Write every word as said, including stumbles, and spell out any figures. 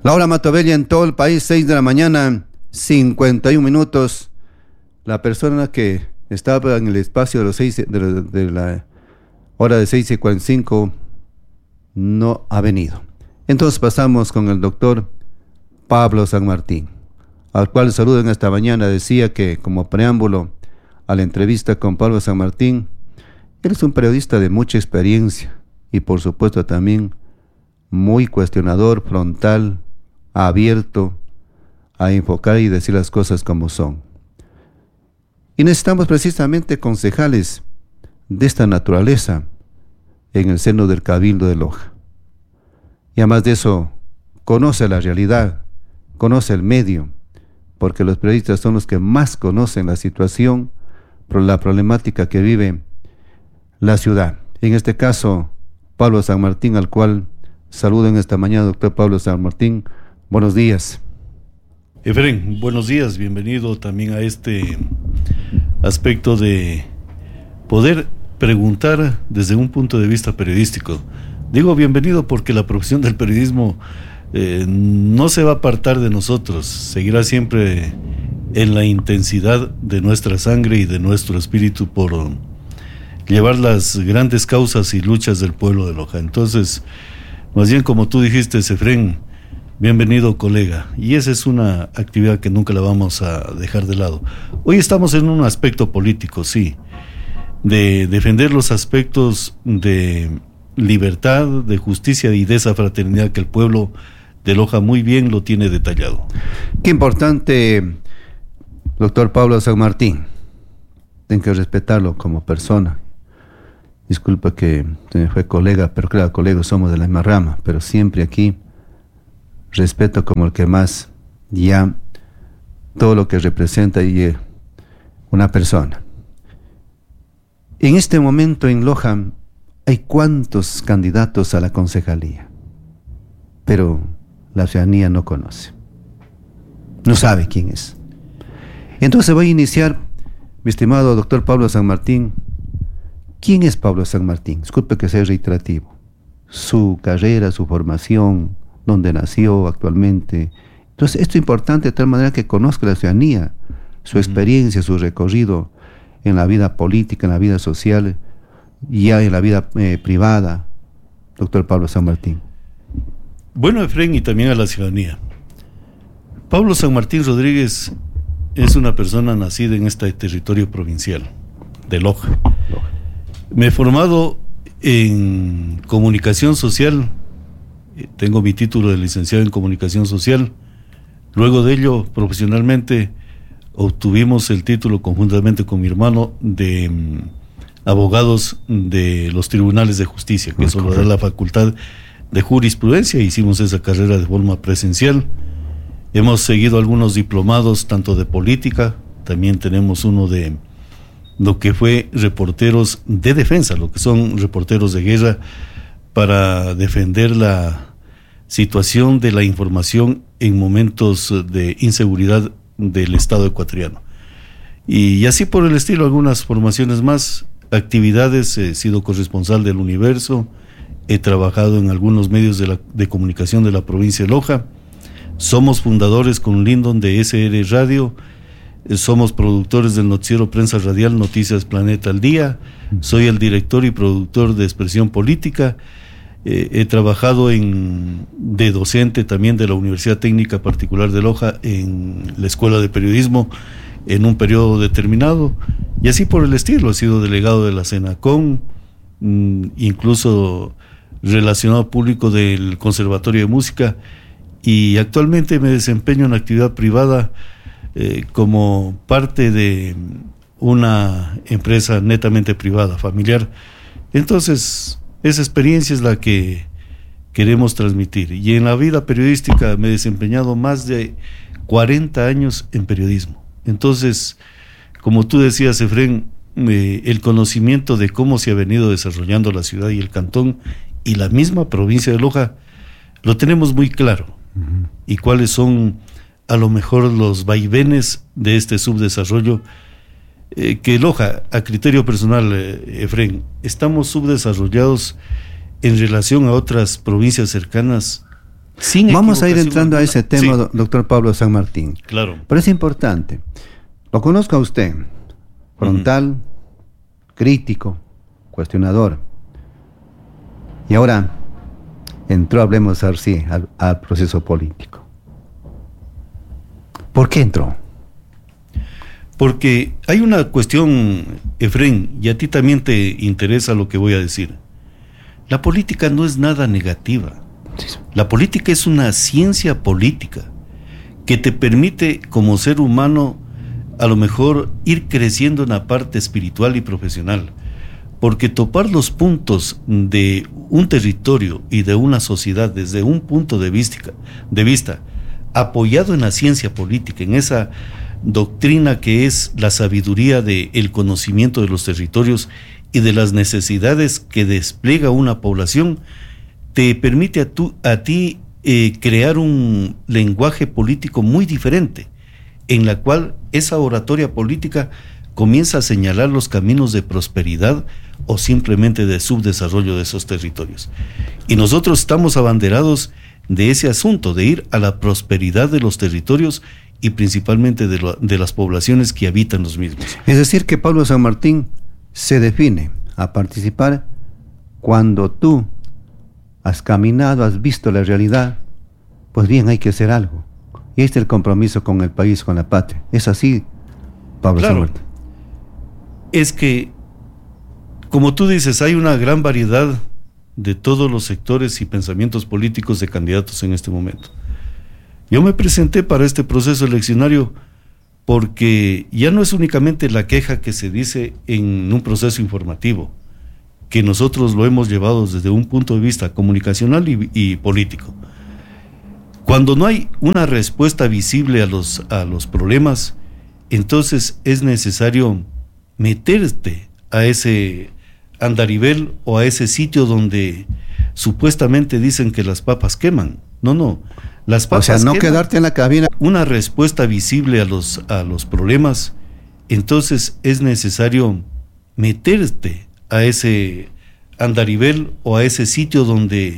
La hora Matabella en todo el país, seis de la mañana, cincuenta y un minutos. La persona que estaba en el espacio de los seis de, la, de la hora de seis y cuarenta y cinco no ha venido. Entonces pasamos con el doctor Pablo San Martín, al cual saludo en esta mañana. Decía que como preámbulo a la entrevista con Pablo San Martín, él es un periodista de mucha experiencia y por supuesto también muy cuestionador, frontal, abierto a enfocar y decir las cosas como son. Y necesitamos precisamente concejales de esta naturaleza en el seno del Cabildo de Loja. Y además de eso, conoce la realidad, conoce el medio, porque los periodistas son los que más conocen la situación, la problemática que vive la ciudad. En este caso, Pablo San Martín, al cual saludo en esta mañana, doctor Pablo San Martín. Buenos días. Efren, buenos días, bienvenido también a este aspecto de poder preguntar desde un punto de vista periodístico. Digo bienvenido porque la profesión del periodismo eh, no se va a apartar de nosotros, seguirá siempre en la intensidad de nuestra sangre y de nuestro espíritu por llevar las grandes causas y luchas del pueblo de Loja. Entonces, más bien como tú dijiste, Efren, bienvenido, colega, y esa es una actividad que nunca la vamos a dejar de lado. Hoy estamos en un aspecto político, sí, de defender los aspectos de libertad, de justicia y de esa fraternidad que el pueblo de Loja muy bien lo tiene detallado. Qué importante, doctor Pablo San Martín. Tengo que respetarlo como persona. Disculpa que fue colega, pero claro, colegas somos de la misma rama, pero siempre aquí respeto como el que más ya todo lo que representa y una persona. En este momento en Loja hay cuantos candidatos a la concejalía, pero la ciudadanía no conoce, no sabe quién es. Entonces voy a iniciar, mi estimado doctor Pablo San Martín. ¿Quién es Pablo San Martín? Disculpe que sea reiterativo. Su carrera, su formación, dónde nació actualmente. Entonces esto es importante de tal manera que conozca la ciudadanía, su experiencia, su recorrido en la vida política, en la vida social y ya en la vida eh, privada, doctor Pablo San Martín. Bueno, Efren, y también a la ciudadanía. Pablo San Martín Rodríguez es una persona nacida en este territorio provincial de Loja. Loja. Me he formado en comunicación social, tengo mi título de licenciado en comunicación social. Luego de ello, profesionalmente, obtuvimos el título conjuntamente con mi hermano de um, abogados de los tribunales de justicia, que eso lo da la facultad de jurisprudencia. Hicimos esa carrera de forma presencial. Hemos seguido algunos diplomados, tanto de política, también tenemos uno de lo que fue reporteros de defensa, lo que son reporteros de guerra, para defender la situación de la información en momentos de inseguridad del Estado ecuatoriano. Y así por el estilo, algunas formaciones más, actividades. He sido corresponsal del Universo, he trabajado en algunos medios de, la, de comunicación de la provincia de Loja. Somos fundadores con Lindon de S R Radio, somos productores del noticiero Prensa Radial Noticias Planeta al Día, soy el director y productor de Expresión Política. Eh, he trabajado en, de docente también de la Universidad Técnica Particular de Loja en la Escuela de Periodismo en un periodo determinado, y así por el estilo. He sido delegado de la Senacon, mmm, incluso relacionado público del Conservatorio de Música, y actualmente me desempeño en actividad privada eh, como parte de una empresa netamente privada, familiar. Entonces, esa experiencia es la que queremos transmitir. Y en la vida periodística me he desempeñado más de cuarenta años en periodismo. Entonces, como tú decías, Efren, eh, el conocimiento de cómo se ha venido desarrollando la ciudad y el cantón y la misma provincia de Loja, lo tenemos muy claro. Uh-huh. Y cuáles son a lo mejor los vaivenes de este subdesarrollo, eh, que Loja, a criterio personal, eh, Efren, estamos subdesarrollados en relación a otras provincias cercanas Sin Vamos a ir equivocación entrando a alguna. ese tema, Sí, do- doctor Pablo San Martín. claro. Pero es importante. Lo conozco a usted. Frontal, crítico, cuestionador. Y ahora entró, hablemos así, al, al proceso político. ¿Por qué entró? Porque hay una cuestión, Efrén, y a ti también te interesa lo que voy a decir. La política no es nada negativa. La política es una ciencia política que te permite como ser humano a lo mejor ir creciendo en la parte espiritual y profesional, porque topar los puntos de un territorio y de una sociedad desde un punto de vista, de vista apoyado en la ciencia política, en esa doctrina que es la sabiduría del conocimiento de los territorios y de las necesidades que despliega una población, te permite a, tu, a ti eh, crear un lenguaje político muy diferente, en la cual esa oratoria política comienza a señalar los caminos de prosperidad o simplemente de subdesarrollo de esos territorios. Y nosotros estamos abanderados de ese asunto, de ir a la prosperidad de los territorios y principalmente de, lo, de las poblaciones que habitan los mismos. Es decir, que Pablo San Martín se define a participar cuando tú has caminado, has visto la realidad, pues bien, hay que hacer algo. Y este es el compromiso con el país, con la patria. ¿Es así, Pablo Claro. San Martín? Es que, como tú dices, hay una gran variedad de todos los sectores y pensamientos políticos de candidatos en este momento. Yo me presenté para este proceso eleccionario porque ya no es únicamente la queja que se dice en un proceso informativo, que nosotros lo hemos llevado desde un punto de vista comunicacional y, y político. Cuando no hay una respuesta visible a los, a los problemas, entonces es necesario meterte a ese andarivel o a ese sitio donde supuestamente dicen que las papas queman. No, no. Las papas O sea, no queman. quedarte en la cabina. Una respuesta visible a los, a los problemas, entonces es necesario meterte a ese andarivel o a ese sitio donde